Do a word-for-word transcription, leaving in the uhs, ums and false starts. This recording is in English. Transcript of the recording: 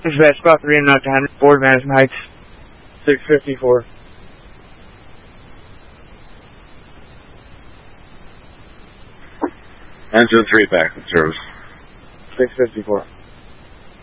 Dispatch Squad three and out to Henry, Ford Madison Heights, six fifty-four. Engine three back in service. six fifty-four.